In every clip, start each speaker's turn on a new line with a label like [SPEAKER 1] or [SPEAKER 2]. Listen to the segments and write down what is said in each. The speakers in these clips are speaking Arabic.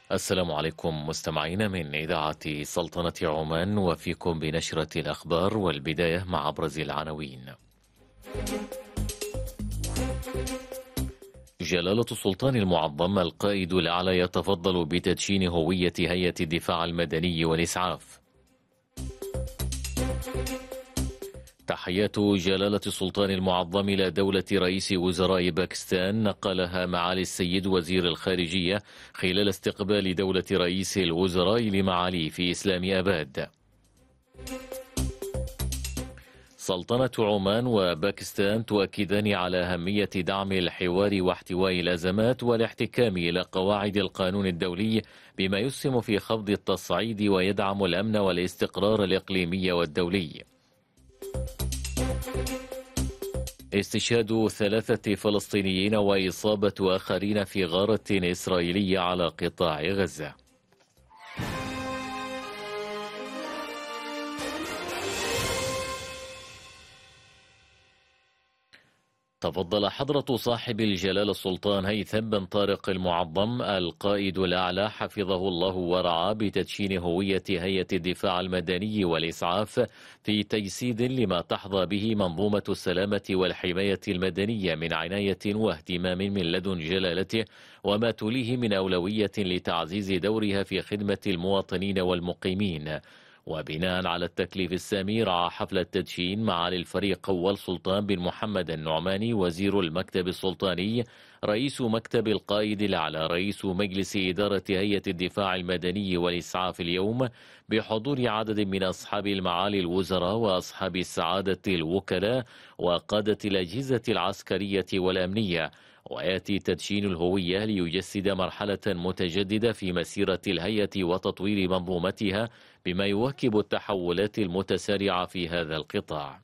[SPEAKER 1] السلام عليكم مستمعين من إذاعة سلطنة عمان، وفيكم بنشرة الأخبار، والبداية مع أبرز العناوين. جلالة السلطان المعظم القائد الأعلى يتفضل بتدشين هوية هيئة الدفاع المدني والإسعاف. تحيات جلالة السلطان المعظم إلى دولة رئيس وزراء باكستان نقلها معالي السيد وزير الخارجية خلال استقبال دولة رئيس الوزراء لمعاليه في إسلام آباد. سلطنة عمان وباكستان تؤكدان على أهمية دعم الحوار واحتواء الأزمات والاحتكام إلى قواعد القانون الدولي، بما يسهم في خفض التصعيد ويدعم الأمن والاستقرار الإقليمي والدولي. استشهاد 3 فلسطينيين وإصابة آخرين في غارة إسرائيلية على قطاع غزة. تفضل حضرة صاحب الجلالة السلطان هيثم بن طارق المعظم القائد الأعلى حفظه الله ورعاه بتدشين هوية هيئة الدفاع المدني والإسعاف في تجسيد لما تحظى به منظومة السلامة والحماية المدنية من عناية واهتمام من لدن جلالته، وما تليه من أولوية لتعزيز دورها في خدمة المواطنين والمقيمين. وبناء على التكليف السامي، رعى حفل التدشين معالي الفريق أول سلطان بن محمد النعماني وزير المكتب السلطاني، رئيس مكتب القائد الأعلى، رئيس مجلس إدارة هيئة الدفاع المدني والإسعاف اليوم، بحضور عدد من أصحاب المعالي الوزراء وأصحاب السعادة الوكلاء وقادة الأجهزة العسكرية والأمنية. ويأتي تدشين الهوية ليجسد مرحلة متجددة في مسيرة الهيئة وتطوير منظومتها، بما يواكب التحولات المتسارعة في هذا القطاع.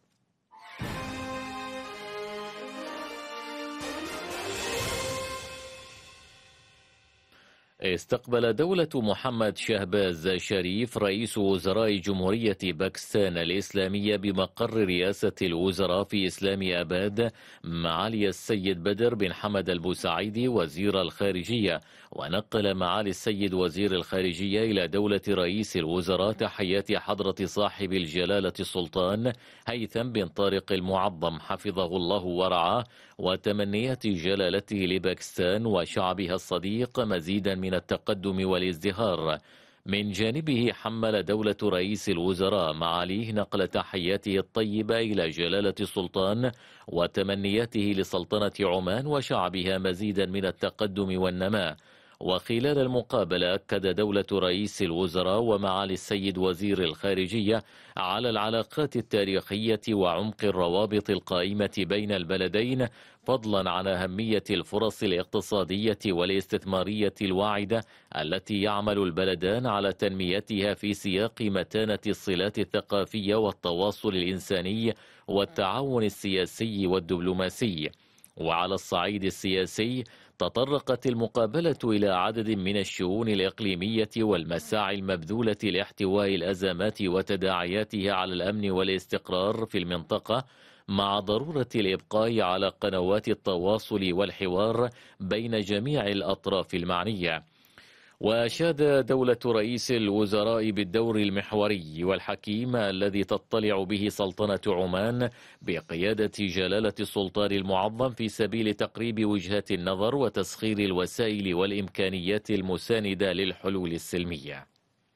[SPEAKER 1] استقبل دولة محمد شهباز شريف رئيس وزراء جمهورية باكستان الإسلامية بمقر رئاسة الوزراء في إسلام آباد معالي السيد بدر بن حمد البوسعيدي وزير الخارجية، ونقل معالي السيد وزير الخارجية إلى دولة رئيس الوزراء تحيات حضرة صاحب الجلالة السلطان هيثم بن طارق المعظم حفظه الله ورعاه، وتمنيات جلالته لباكستان وشعبها الصديق مزيدا من التقدم والازدهار. من جانبه حمل دولة رئيس الوزراء معاليه نقل تحياته الطيبة إلى جلالة السلطان وتمنياته لسلطنة عمان وشعبها مزيدا من التقدم والنماء. وخلال المقابلة أكد دولة رئيس الوزراء ومعالي السيد وزير الخارجية على العلاقات التاريخية وعمق الروابط القائمة بين البلدين، فضلا عن أهمية الفرص الاقتصادية والاستثمارية الواعدة التي يعمل البلدان على تنميتها في سياق متانة الصلات الثقافية والتواصل الإنساني والتعاون السياسي والدبلوماسي. وعلى الصعيد السياسي، تطرقت المقابلة إلى عدد من الشؤون الإقليمية والمساعي المبذولة لاحتواء الأزمات وتداعياتها على الأمن والاستقرار في المنطقة، مع ضرورة الإبقاء على قنوات التواصل والحوار بين جميع الأطراف المعنية. وأشاد دولة رئيس الوزراء بالدور المحوري والحكيم الذي تطلع به سلطنة عمان بقيادة جلالة السلطان المعظم في سبيل تقريب وجهات النظر وتسخير الوسائل والإمكانيات المساندة للحلول السلمية.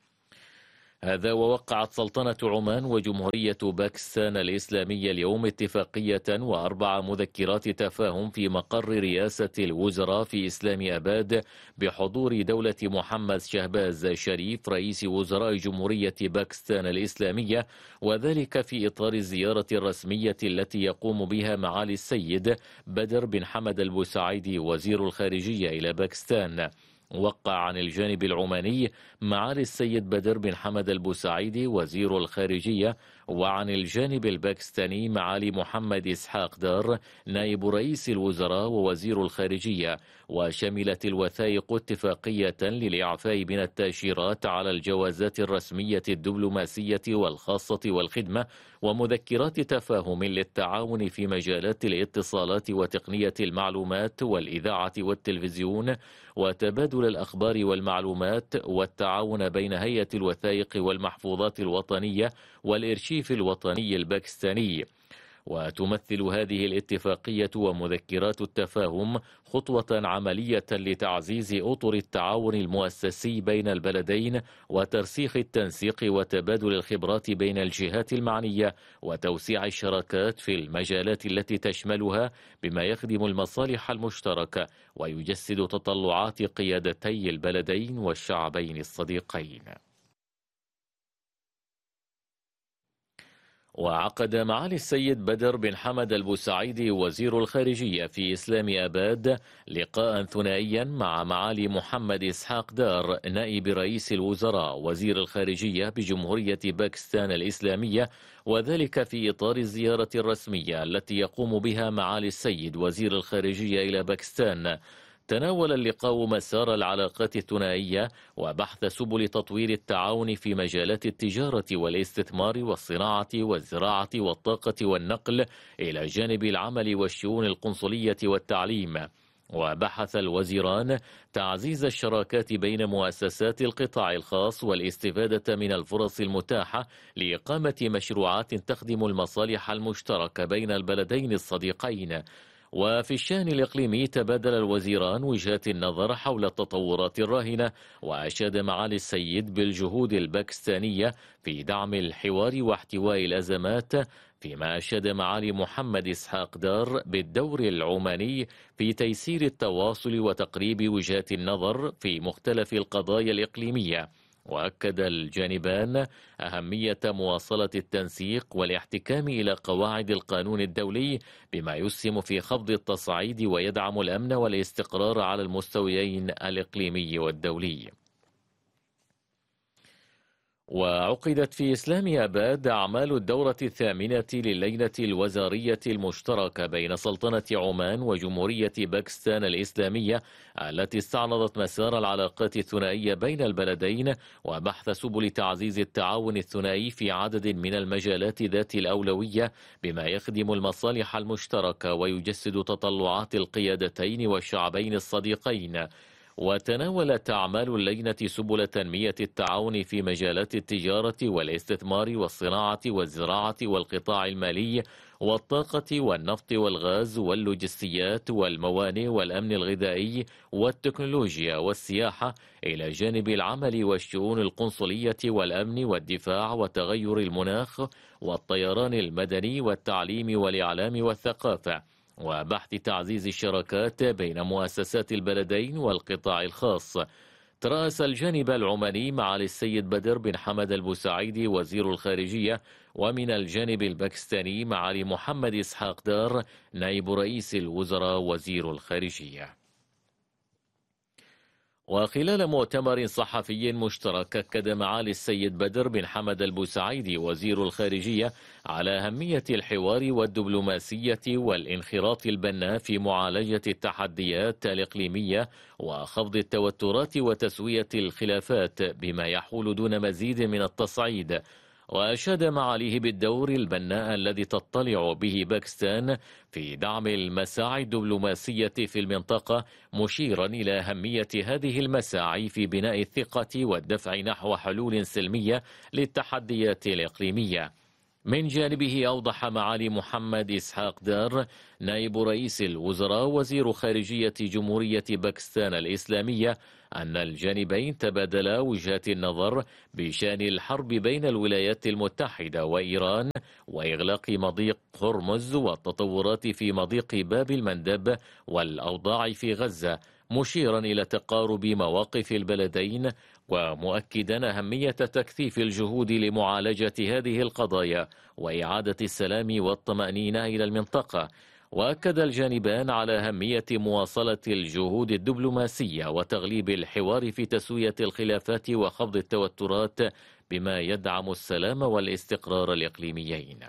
[SPEAKER 1] هذا ووقعت سلطنة عمان وجمهورية باكستان الإسلامية اليوم اتفاقية و4 مذكرات تفاهم في مقر رئاسة الوزراء في إسلام آباد بحضور دولة محمد شهباز شريف رئيس وزراء جمهورية باكستان الإسلامية، وذلك في إطار الزيارة الرسمية التي يقوم بها معالي السيد بدر بن حمد البوسعيدي وزير الخارجية إلى باكستان. وقع عن الجانب العماني معالي السيد بدر بن حمد البوسعيدي وزير الخارجية، وعن الجانب الباكستاني معالي محمد إسحاق دار نائب رئيس الوزراء ووزير الخارجية. وشملت الوثائق اتفاقية للإعفاء من التأشيرات على الجوازات الرسمية الدبلوماسية والخاصة والخدمة، ومذكرات تفاهم للتعاون في مجالات الاتصالات وتقنية المعلومات والإذاعة والتلفزيون، وتبادل تبادل الأخبار والمعلومات والتعاون بين هيئة الوثائق والمحفوظات الوطنية والإرشيف الوطني الباكستاني. وتمثل هذه الاتفاقية ومذكرات التفاهم خطوة عملية لتعزيز أطر التعاون المؤسسي بين البلدين وترسيخ التنسيق وتبادل الخبرات بين الجهات المعنية وتوسيع الشراكات في المجالات التي تشملها بما يخدم المصالح المشتركة ويجسد تطلعات قيادتي البلدين والشعبين الصديقين. وعقد معالي السيد بدر بن حمد البوسعيدي وزير الخارجية في إسلام آباد لقاء ثنائيا مع معالي محمد إسحاق دار نائب رئيس الوزراء وزير الخارجية بجمهورية باكستان الإسلامية، وذلك في إطار الزيارة الرسمية التي يقوم بها معالي السيد وزير الخارجية إلى باكستان. تناول اللقاء مسار العلاقات الثنائية وبحث سبل تطوير التعاون في مجالات التجارة والاستثمار والصناعة والزراعة والطاقة والنقل إلى جانب العمل والشؤون القنصلية والتعليم. وبحث الوزيران تعزيز الشراكات بين مؤسسات القطاع الخاص والاستفادة من الفرص المتاحة لإقامة مشروعات تخدم المصالح المشتركة بين البلدين الصديقين. وفي الشأن الإقليمي تبادل الوزيران وجهات النظر حول التطورات الراهنة، وأشاد معالي السيد بالجهود الباكستانية في دعم الحوار واحتواء الأزمات، فيما أشاد معالي محمد إسحاق دار بالدور العماني في تيسير التواصل وتقريب وجهات النظر في مختلف القضايا الإقليمية. وأكد الجانبان أهمية مواصلة التنسيق والاحتكام إلى قواعد القانون الدولي بما يسهم في خفض التصعيد ويدعم الأمن والاستقرار على المستويين الإقليمي والدولي. وعقدت في إسلام آباد أعمال الدورة الثامنة للجنة الوزارية المشتركة بين سلطنة عمان وجمهورية باكستان الإسلامية، التي استعرضت مسار العلاقات الثنائية بين البلدين وبحث سبل تعزيز التعاون الثنائي في عدد من المجالات ذات الأولوية بما يخدم المصالح المشتركة ويجسد تطلعات القيادتين والشعبين الصديقين. وتناولت أعمال اللجنة سبل تنمية التعاون في مجالات التجارة والاستثمار والصناعة والزراعة والقطاع المالي والطاقة والنفط والغاز واللوجستيات والموانئ والأمن الغذائي والتكنولوجيا والسياحة، إلى جانب العمل والشؤون القنصلية والأمن والدفاع وتغير المناخ والطيران المدني والتعليم والإعلام والثقافة. وبحث تعزيز الشراكات بين مؤسسات البلدين والقطاع الخاص. ترأس الجانب العماني معالي السيد بدر بن حمد البوسعيدي وزير الخارجية، ومن الجانب الباكستاني معالي محمد إسحاق دار نائب رئيس الوزراء وزير الخارجية. وخلال مؤتمر صحفي مشترك أكد معالي السيد بدر بن حمد البوسعيدي وزير الخارجية على أهمية الحوار والدبلوماسية والانخراط البناء في معالجة التحديات الإقليمية وخفض التوترات وتسوية الخلافات بما يحول دون مزيد من التصعيد. وأشاد معاليه بالدور البناء الذي تطلع به باكستان في دعم المساعي الدبلوماسية في المنطقة، مشيرا إلى أهمية هذه المساعي في بناء الثقة والدفع نحو حلول سلمية للتحديات الإقليمية. من جانبه أوضح معالي محمد إسحاق دار نائب رئيس الوزراء وزير خارجية جمهورية باكستان الإسلامية أن الجانبين تبادلا وجهات النظر بشأن الحرب بين الولايات المتحدة وإيران وإغلاق مضيق هرمز والتطورات في مضيق باب المندب والأوضاع في غزة، مشيرا إلى تقارب مواقف البلدين ومؤكدا أهمية تكثيف الجهود لمعالجة هذه القضايا وإعادة السلام والطمأنينة إلى المنطقة. وأكد الجانبان على أهمية مواصلة الجهود الدبلوماسية وتغليب الحوار في تسوية الخلافات وخفض التوترات بما يدعم السلام والاستقرار الإقليميين.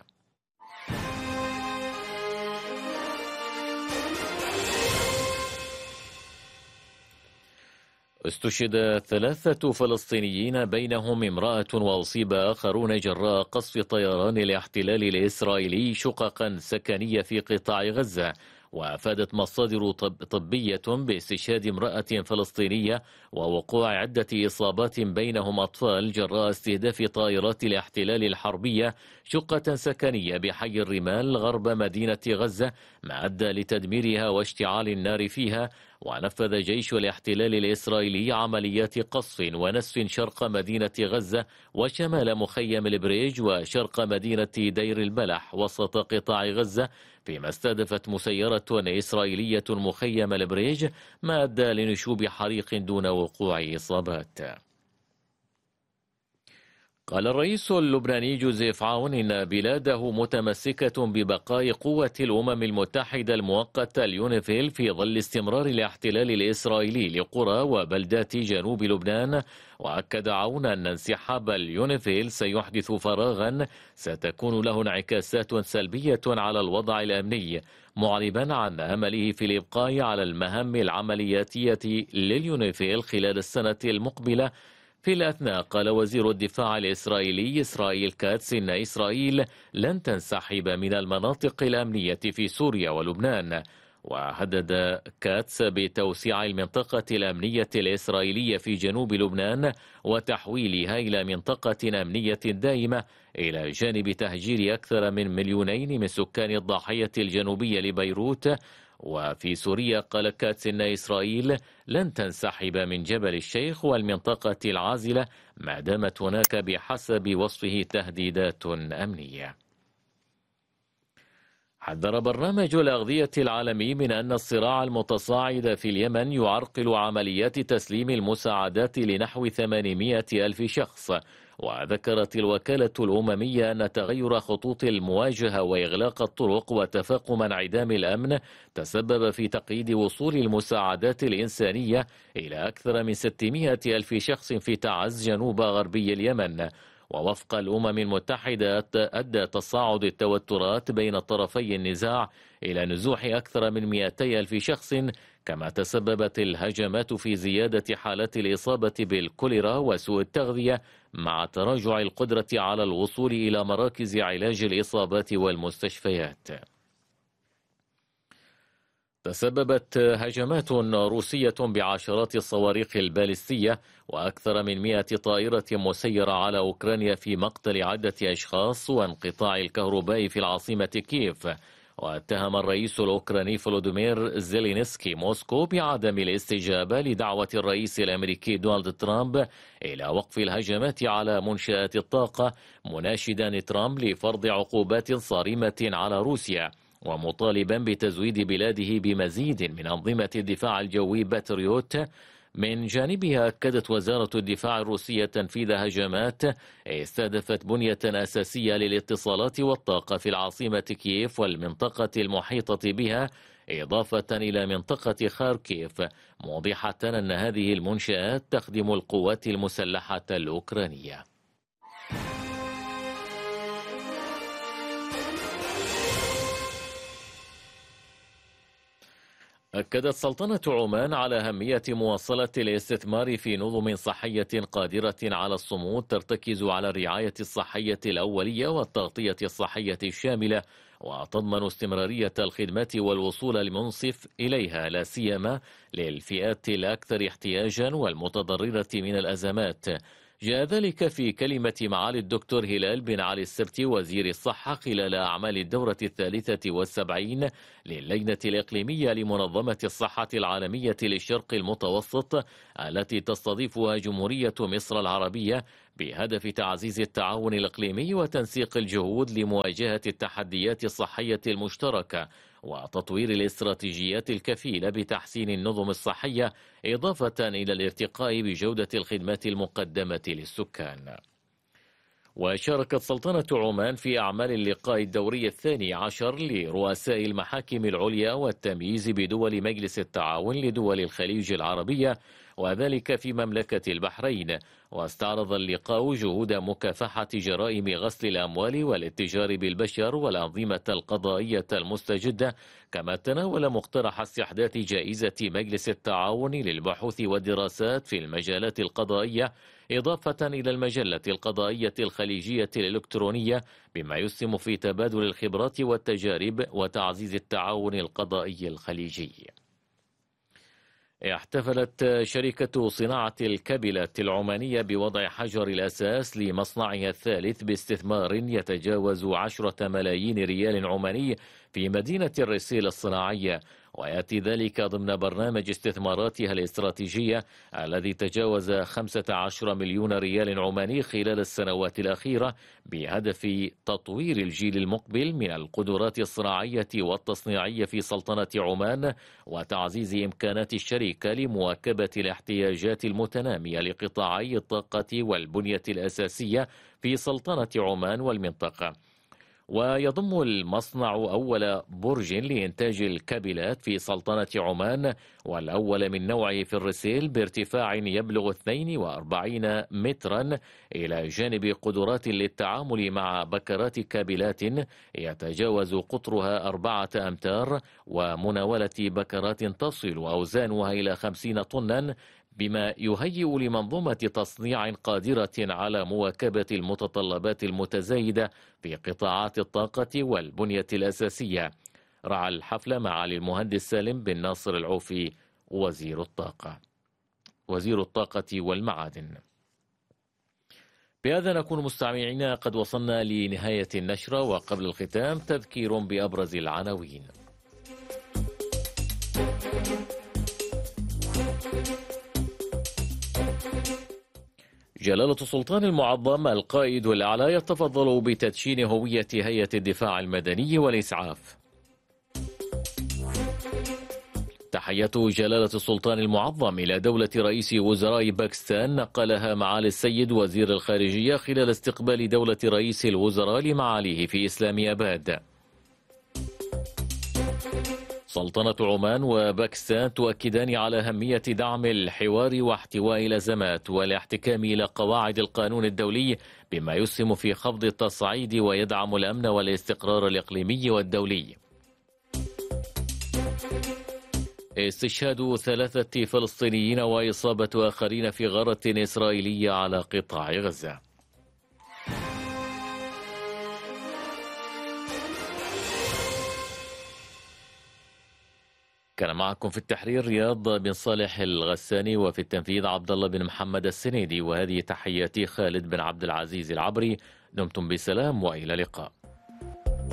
[SPEAKER 1] استشهد 3 فلسطينيين بينهم امرأة وأصيب آخرون جراء قصف طيران الاحتلال الإسرائيلي شققا سكنية في قطاع غزة. وأفادت مصادر طبية باستشهاد امرأة فلسطينية ووقوع عدة إصابات بينهم أطفال جراء استهداف طائرات الاحتلال الحربية شقة سكنية بحي الرمال غرب مدينة غزة، ما أدى لتدميرها واشتعال النار فيها. ونفذ جيش الاحتلال الإسرائيلي عمليات قصف ونسف شرق مدينة غزة وشمال مخيم البريج وشرق مدينة دير البلح وسط قطاع غزة، فيما استهدفت مسيرة إسرائيلية مخيم البريج، ما أدى لنشوب حريق دون وقوع إصابات. قال الرئيس اللبناني جوزيف عون إن بلاده متمسكة ببقاء قوة الأمم المتحدة المؤقتة اليونيفيل في ظل استمرار الاحتلال الإسرائيلي لقرى وبلدات جنوب لبنان. وأكد عون أن انسحاب اليونيفيل سيحدث فراغا ستكون له انعكاسات سلبية على الوضع الأمني، معربا عن أمله في الإبقاء على المهام العملياتية لليونيفيل خلال السنة المقبلة. في الأثناء قال وزير الدفاع الإسرائيلي إسرائيل كاتس إن إسرائيل لن تنسحب من المناطق الأمنية في سوريا ولبنان. وهدد كاتس بتوسيع المنطقة الأمنية الإسرائيلية في جنوب لبنان وتحويلها إلى منطقة أمنية دائمة، إلى جانب تهجير أكثر من 2,000,000 من سكان الضاحية الجنوبية لبيروت. وفي سوريا قال كاتس إن إسرائيل لن تنسحب من جبل الشيخ والمنطقة العازلة ما دامت هناك بحسب وصفه تهديدات أمنية. حذر برنامج الأغذية العالمي من أن الصراع المتصاعد في اليمن يعرقل عمليات تسليم المساعدات لنحو 800,000 شخص. وذكرت الوكالة الأممية أن تغير خطوط المواجهة وإغلاق الطرق وتفاقم انعدام الأمن تسبب في تقييد وصول المساعدات الإنسانية إلى أكثر من 600,000 شخص في تعز جنوب غربي اليمن. ووفق الأمم المتحدة أدى تصاعد التوترات بين طرفي النزاع إلى نزوح أكثر من 200,000 شخص، كما تسببت الهجمات في زيادة حالات الإصابة بالكوليرا وسوء التغذية، مع تراجع القدرة على الوصول إلى مراكز علاج الإصابات والمستشفيات. تسببت هجمات روسية بعشرات الصواريخ البالستية وأكثر من 100 طائرة مسيرة على أوكرانيا في مقتل عدة أشخاص وانقطاع الكهرباء في العاصمة كييف. واتهم الرئيس الأوكراني فلوديمير زيلينسكي موسكو بعدم الاستجابة لدعوة الرئيس الأمريكي دونالد ترامب إلى وقف الهجمات على منشآت الطاقة، مناشدا ترامب لفرض عقوبات صارمة على روسيا، ومطالبا بتزويد بلاده بمزيد من أنظمة الدفاع الجوي باتريوت. من جانبها أكدت وزارة الدفاع الروسية تنفيذ هجمات استهدفت بنية أساسية للاتصالات والطاقة في العاصمة كييف والمنطقة المحيطة بها، إضافة إلى منطقة خاركيف، موضحة أن هذه المنشآت تخدم القوات المسلحة الأوكرانية. أكدت سلطنة عمان على أهمية مواصلة الاستثمار في نظم صحية قادرة على الصمود ترتكز على الرعاية الصحية الأولية والتغطية الصحية الشاملة، وتضمن استمرارية الخدمات والوصول المنصف إليها، لا سيما للفئات الأكثر احتياجا والمتضررة من الأزمات. جاء ذلك في كلمة معالي الدكتور هلال بن علي السبتي وزير الصحة خلال أعمال الدورة 73 للجنة الإقليمية لمنظمة الصحة العالمية للشرق المتوسط، التي تستضيفها جمهورية مصر العربية، بهدف تعزيز التعاون الإقليمي وتنسيق الجهود لمواجهة التحديات الصحية المشتركة وتطوير الاستراتيجيات الكفيلة بتحسين النظم الصحية، إضافة إلى الارتقاء بجودة الخدمات المقدمة للسكان. وشاركت سلطنة عمان في أعمال اللقاء الدوري 12 لرؤساء المحاكم العليا والتمييز بدول مجلس التعاون لدول الخليج العربية، وذلك في مملكة البحرين. واستعرض اللقاء جهود مكافحة جرائم غسل الأموال والاتجار بالبشر والأنظمة القضائية المستجدة، كما تناول مقترح استحداث جائزة مجلس التعاون للبحوث والدراسات في المجالات القضائية، إضافة إلى المجلة القضائية الخليجية الإلكترونية، بما يسهم في تبادل الخبرات والتجارب وتعزيز التعاون القضائي الخليجي. احتفلت شركة صناعة الكابلات العمانية بوضع حجر الأساس لمصنعها الثالث باستثمار يتجاوز 10 ملايين ريال عماني في مدينة الرسيل الصناعية، ويأتي ذلك ضمن برنامج استثماراتها الاستراتيجية الذي تجاوز 15 مليون ريال عماني خلال السنوات الأخيرة، بهدف تطوير الجيل المقبل من القدرات الصناعية والتصنيعية في سلطنة عمان، وتعزيز إمكانات الشركة لمواكبة الاحتياجات المتنامية لقطاعي الطاقة والبنية الأساسية في سلطنة عمان والمنطقة. ويضم المصنع أول برج لإنتاج الكابلات في سلطنة عمان، والأول من نوعه في الرسيل، بارتفاع يبلغ 42 مترا، إلى جانب قدرات للتعامل مع بكرات كابلات يتجاوز قطرها 4 أمتار، ومناولة بكرات تصل أوزانها إلى 50 طنا، بما يهيئ لمنظومة تصنيع قادرة على مواكبة المتطلبات المتزايدة في قطاعات الطاقة والبنية الأساسية. رعى الحفل معالي المهندس سالم بن ناصر العوفي وزير الطاقة والمعادن. بهذا نكون مستمعينا قد وصلنا لنهاية النشرة، وقبل الختام تذكير بأبرز العناوين. جلالة السلطان المعظم القائد الأعلى يتفضل بتدشين هوية هيئة الدفاع المدني والإسعاف. تحية جلالة السلطان المعظم إلى دولة رئيس وزراء باكستان نقلها معالي السيد وزير الخارجية خلال استقبال دولة رئيس الوزراء لمعاليه في إسلام أباد. سلطنة عمان وباكستان تؤكدان على أهمية دعم الحوار واحتواء الأزمات والاحتكام إلى قواعد القانون الدولي، بما يسهم في خفض التصعيد ويدعم الأمن والاستقرار الإقليمي والدولي. استشهاد 3 فلسطينيين وإصابة آخرين في غارة إسرائيلية على قطاع غزة. كان معكم في التحرير رياض بن صالح الغساني، وفي التنفيذ عبد الله بن محمد السنيدي، وهذه تحياتي خالد بن عبد العزيز العبري. دمتم بسلام وإلى اللقاء.